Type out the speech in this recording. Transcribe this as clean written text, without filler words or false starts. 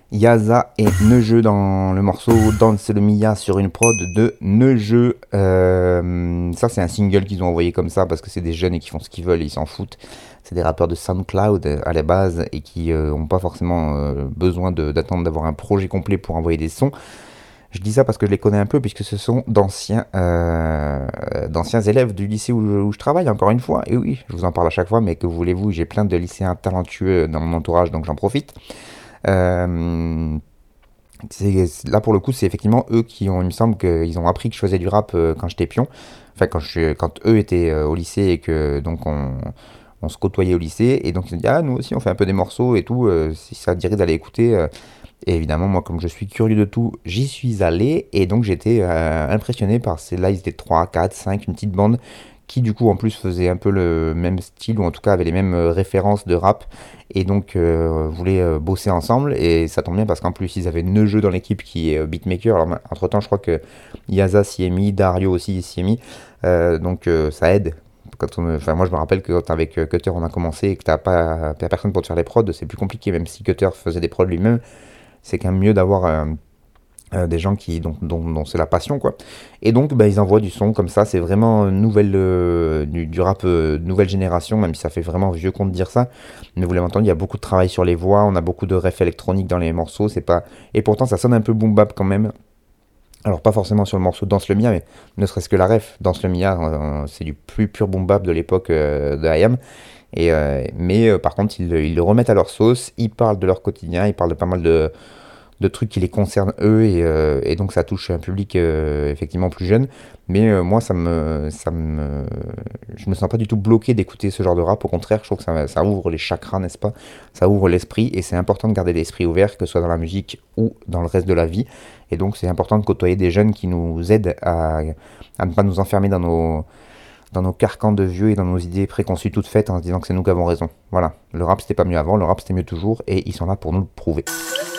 Yaza et Neujeu dans le morceau Danse le Mia sur une prod de Neujeu. Ça, c'est un single qu'ils ont envoyé comme ça parce que c'est des jeunes et qui font ce qu'ils veulent, ils s'en foutent. C'est des rappeurs de SoundCloud à la base et qui n'ont pas forcément besoin d'attendre d'avoir un projet complet pour envoyer des sons. Je dis ça parce que je les connais un peu puisque ce sont d'anciens élèves du lycée où je travaille, encore une fois. Et oui, je vous en parle à chaque fois, mais que voulez-vous, j'ai plein de lycéens talentueux dans mon entourage, donc j'en profite. Euh, Là pour le coup, c'est effectivement eux qui ont, il me semble qu'ils ont appris que je faisais du rap quand j'étais pion. Enfin, quand eux étaient au lycée et que donc on se côtoyait au lycée. Et donc ils ont dit, ah, nous aussi on fait un peu des morceaux et tout, si ça te dirait d'aller écouter. Et évidemment, moi, comme je suis curieux de tout, j'y suis allé. Et donc j'étais impressionné par ces. Là, ils étaient 3 4 5 une petite bande qui du coup en plus faisait un peu le même style ou en tout cas avait les mêmes références de rap et donc voulaient bosser ensemble et ça tombe bien parce qu'en plus ils avaient Neujeu dans l'équipe qui est beatmaker. Alors entre temps je crois que Yaza s'y est mis, Dario aussi s'y est mis. Donc ça aide. Enfin, moi je me rappelle que quand avec Cutter on a commencé et que t'as personne pour te faire les prods, c'est plus compliqué. Même si Cutter faisait des prods lui-même, c'est quand même mieux d'avoir des gens dont c'est la passion, quoi. Et donc bah, ils envoient du son comme ça, c'est vraiment du rap nouvelle génération, même si ça fait vraiment vieux con de dire ça. Mais vous l'avez entendu, il y a beaucoup de travail sur les voix, on a beaucoup de refs électroniques dans les morceaux, c'est pas. Et pourtant ça sonne un peu boom bap quand même. Alors pas forcément sur le morceau Danse le Mia, mais ne serait-ce que la ref, Danse le Mia, c'est du plus pur boom bap de l'époque de IAM. Mais par contre, ils le remettent à leur sauce, ils parlent de leur quotidien, ils parlent de pas mal de trucs qui les concernent eux et donc ça touche un public effectivement plus jeune. Mais moi, je me sens pas du tout bloqué d'écouter ce genre de rap. Au contraire, je trouve que ça ouvre les chakras, n'est-ce pas? Ça ouvre l'esprit et c'est important de garder l'esprit ouvert, que ce soit dans la musique ou dans le reste de la vie. Et donc, c'est important de côtoyer des jeunes qui nous aident à ne pas nous enfermer dans nos carcans de vieux et dans nos idées préconçues toutes faites en se disant que c'est nous qui avons raison. Voilà, le rap c'était pas mieux avant, le rap c'était mieux toujours et ils sont là pour nous le prouver.